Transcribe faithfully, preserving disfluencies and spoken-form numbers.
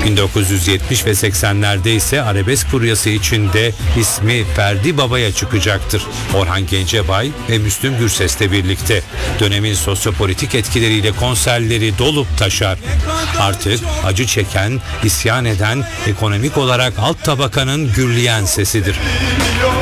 bin dokuz yüz yetmiş ve seksenlerde ise arabesk furyası içinde ismi Ferdi Baba'ya çıkacaktır. Orhan Gencebay ve Müslüm Gürses'le birlikte dönemin sosyopolitik etkileriyle konserleri dolup taşar. Artık acı çeken, isyan eden, ekonomik olarak alt tabakanın gürleyen sesidir.